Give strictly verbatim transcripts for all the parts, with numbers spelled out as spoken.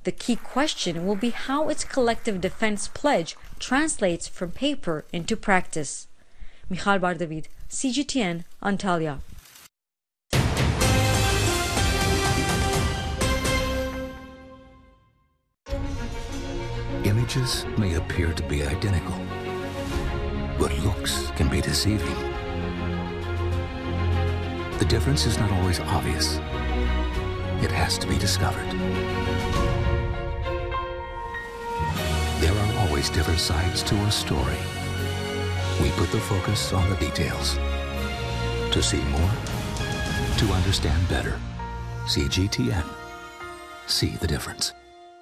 The key question will be how its collective defense pledge translates from paper into practice. Michal Bar-David, C G T N, Antalya. Images may appear to be identical, but looks can be deceiving. The difference is not always obvious. It has to be discovered. There are always different sides to a story. We put the focus on the details. To see more, to understand better. C G T N. See the difference.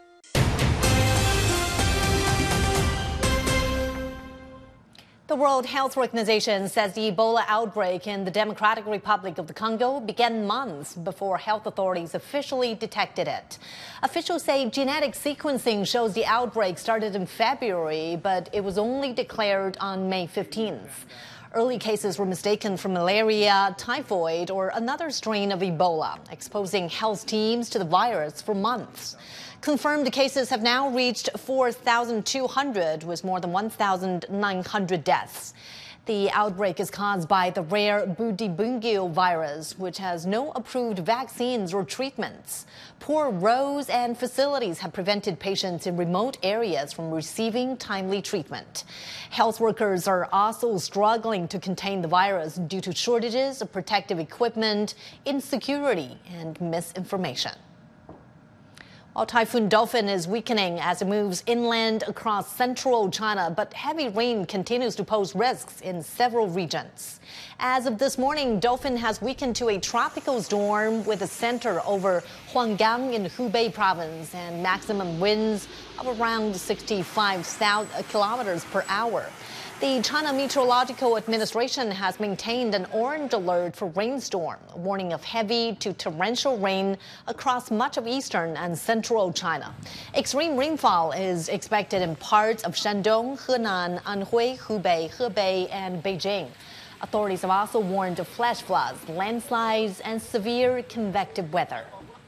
The World Health Organization says the Ebola outbreak in the Democratic Republic of the Congo began months before health authorities officially detected it. Officials say genetic sequencing shows the outbreak started in February, but it was only declared on May fifteenth. Early cases were mistaken for malaria, typhoid, or another strain of Ebola, exposing health teams to the virus for months. Confirmed cases have now reached four thousand two hundred, with more than one thousand nine hundred deaths. The outbreak is caused by the rare Budibungyo virus, which has no approved vaccines or treatments. Poor roads and facilities have prevented patients in remote areas from receiving timely treatment. Health workers are also struggling to contain the virus due to shortages of protective equipment, insecurity, and misinformation. While Typhoon Dolphin is weakening as it moves inland across central China, but heavy rain continues to pose risks in several regions. As of this morning, Dolphin has weakened to a tropical storm with a center over Huanggang in Hubei province and maximum winds of around sixty-five kilometers per hour. The China Meteorological Administration has maintained an orange alert for rainstorm, a warning of heavy to torrential rain across much of eastern and central China. Extreme rainfall is expected in parts of Shandong, Henan, Anhui, Hubei, Hebei, and Beijing. Authorities have also warned of flash floods, landslides, and severe convective weather.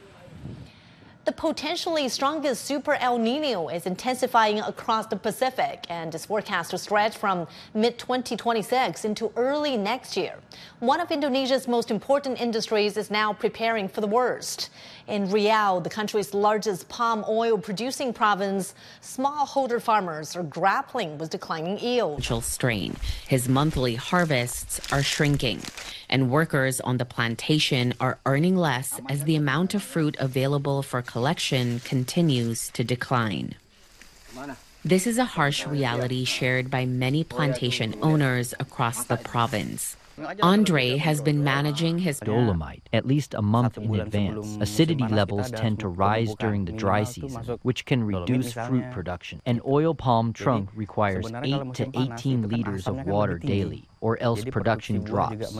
The potentially strongest Super El Nino is intensifying across the Pacific and is forecast to stretch from mid twenty twenty-six into early next year. One of Indonesia's most important industries is now preparing for the worst. In Riau, the country's largest palm oil producing province, smallholder farmers are grappling with declining yield. Strain. His monthly harvests are shrinking, and workers on the plantation are earning less as the amount of fruit available for collection continues to decline. This is a harsh reality shared by many plantation owners across the province. Andre has been managing his dolomite at least a month in advance. Acidity levels tend to rise during the dry season, which can reduce fruit production. An oil palm trunk requires eight to eighteen liters of water daily, or else production drops.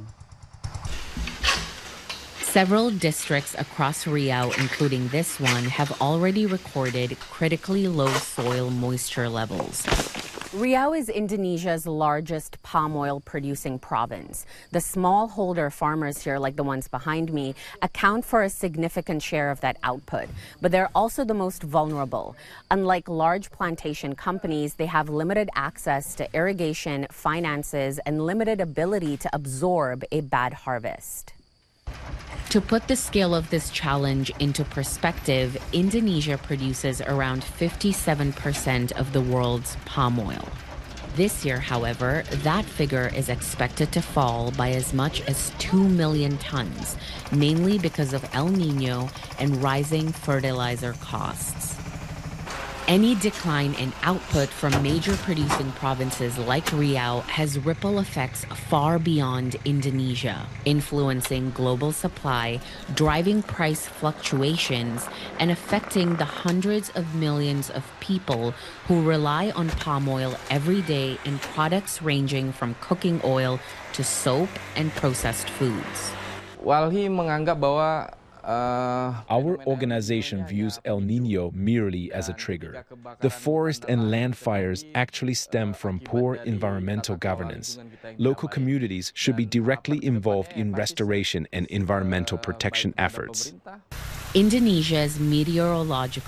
Several districts across Riau, including this one, have already recorded critically low soil moisture levels. Riau is Indonesia's largest palm oil producing province. The smallholder farmers here, like the ones behind me, account for a significant share of that output. But they're also the most vulnerable. Unlike large plantation companies, they have limited access to irrigation, finances, and limited ability to absorb a bad harvest. To put the scale of this challenge into perspective, Indonesia produces around fifty-seven percent of the world's palm oil. This year, however, that figure is expected to fall by as much as two million tons, mainly because of El Nino and rising fertilizer costs. Any decline in output from major producing provinces like Riau has ripple effects far beyond Indonesia, influencing global supply, driving price fluctuations, and affecting the hundreds of millions of people who rely on palm oil every day in products ranging from cooking oil to soap and processed foods. Walhi menganggap bahwa Our organization views El Nino merely as a trigger. The forest and land fires actually stem from poor environmental governance. Local communities should be directly involved in restoration and environmental protection efforts. Indonesia's meteorological